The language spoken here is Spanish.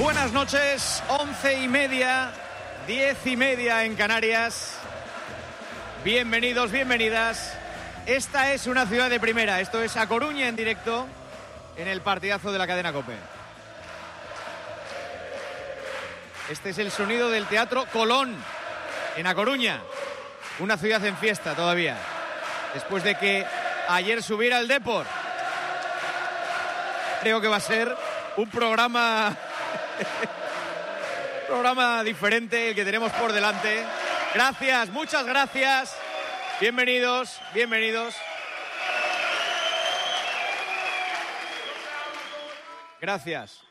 Buenas noches, 11:30, 10:30 en Canarias. Bienvenidos, bienvenidas. Esta es una ciudad de primera. Esto es A Coruña en directo en el partidazo de la cadena COPE. Este es el sonido del Teatro Colón en A Coruña. Una ciudad en fiesta todavía. Después de que ayer subiera el Depor. Creo que va a ser un programa diferente el que tenemos por delante. Gracias, muchas gracias. Bienvenidos, bienvenidos. Gracias.